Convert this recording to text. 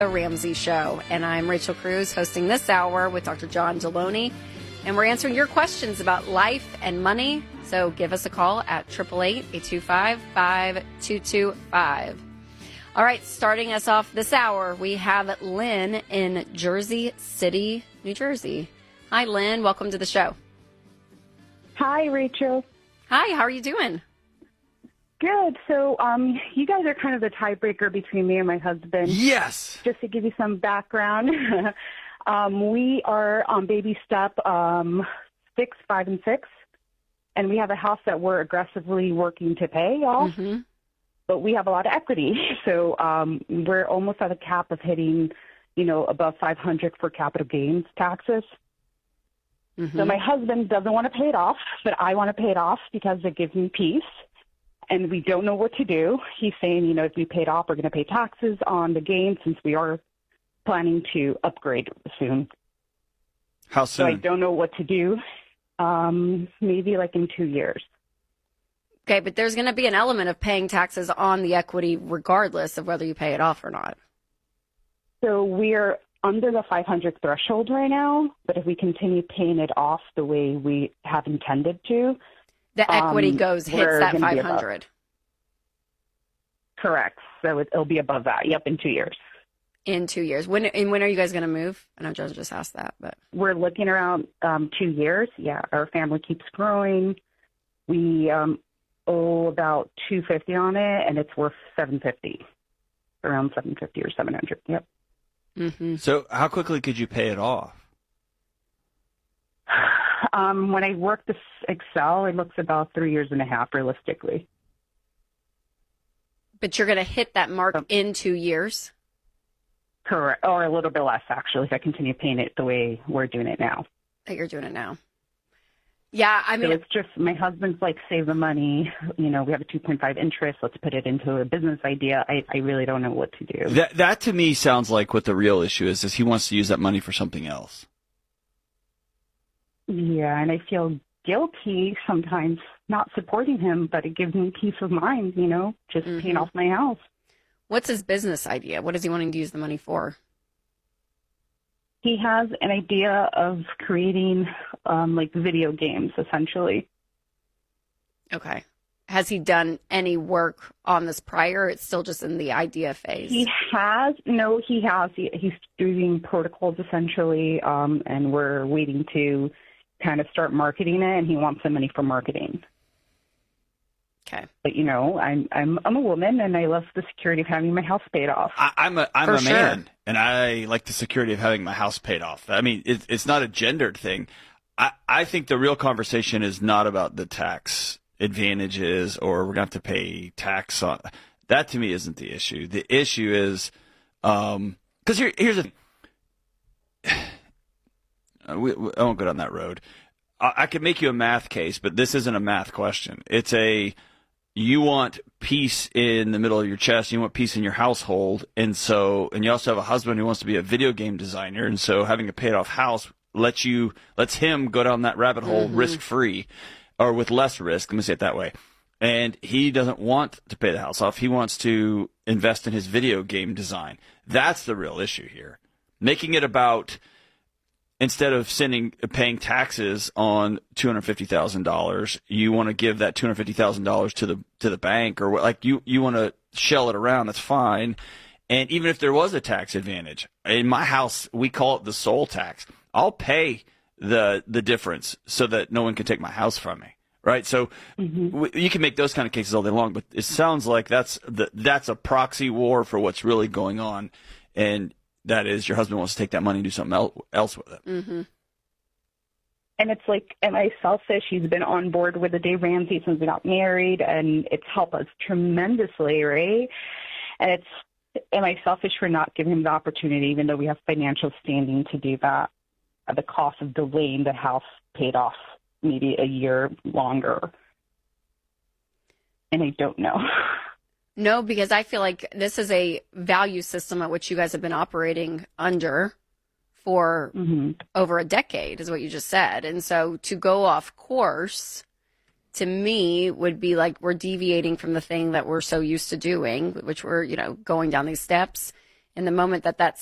The Ramsey Show, and I'm Rachel Cruz hosting this hour with Dr. John Deloney, and we're answering your questions about life and money. So give us a call at 888-825-5225. All right, starting us off this hour, we have Lynn in Jersey City, New Jersey. Hi, Lynn. Welcome to the show. Hi, Rachel. Hi, how are you doing? Good. So you guys are kind of the tiebreaker between me and my husband. Yes. Just to give you some background, we are on baby step 6, 5, and 6, and we have a house that we're aggressively working to pay off, but we have a lot of equity. So we're almost at a cap of hitting, above 500 for capital gains taxes. So my husband doesn't want to pay it off, but I want to pay it off because it gives me peace. And we don't know what to do. He's saying, if we pay it off, we're going to pay taxes on the gain since we are planning to upgrade soon. How soon? So I don't know what to do. Maybe like in 2 years. Okay, but there's going to be an element of paying taxes on the equity regardless of whether you pay it off or not. So we're under the 500 threshold right now, but if we continue paying it off the way we have intended to, the equity hits that 500. Correct. So it'll be above that. Yep, in 2 years. In 2 years. When are you guys going to move? I know John just asked that, but we're looking around 2 years. Yeah, our family keeps growing. We owe about $250 on it, and it's worth $750, around $750 or $700. Yep. So how quickly could you pay it off? When I work this Excel, it looks about 3.5 years realistically. But you're going to hit that mark in 2 years? Correct. Or a little bit less, actually, if I continue paying it the way we're doing it now. That you're doing it now. Yeah, I mean... So it's just, my husband's like, save the money. We have a 2.5 interest. Let's put it into a business idea. I really don't know what to do. That to me sounds like what the real issue is he wants to use that money for something else. Yeah, and I feel guilty sometimes not supporting him, but it gives me peace of mind, just paying off my house. What's his business idea? What is he wanting to use the money for? He has an idea of creating video games, essentially. Okay. Has he done any work on this prior? It's still just in the idea phase. He has. No, he has. He's doing protocols, essentially, and we're waiting to kind of start marketing it, and he wants some money for marketing. Okay. But I'm a woman, and I love the security of having my house paid off. I'm a man, and I like the security of having my house paid off. I mean, it's not a gendered thing. I think the real conversation is not about the tax advantages or we're going to have to pay tax on. That to me isn't the issue. The issue is because here's the thing. I won't go down that road. I could make you a math case, but this isn't a math question. It's you want peace in the middle of your chest. You want peace in your household. And you also have a husband who wants to be a video game designer. And so having a paid off house lets him go down that rabbit hole risk free or with less risk. Let me say it that way. And he doesn't want to pay the house off. He wants to invest in his video game design. That's the real issue here. Making it about, instead of paying taxes on $250,000, you want to give that $250,000 to the bank, or you want to shell it around. That's fine. And even if there was a tax advantage, in my house we call it the soul tax. I'll pay the difference so that no one can take my house from me. Right. So you can make those kind of cases all day long, but it sounds like that's a proxy war for what's really going on, and that is your husband wants to take that money and do something else with it. And it's like, am I selfish? He's been on board with the Dave Ramsey since we got married, and it's helped us tremendously, right? And am I selfish for not giving him the opportunity, even though we have financial standing to do that, at the cost of delaying the house paid off maybe a year longer? And I don't know. No, because I feel like this is a value system at which you guys have been operating under for over a decade, is what you just said. And so to go off course, to me, would be like we're deviating from the thing that we're so used to doing, which we're, going down these steps. in the moment that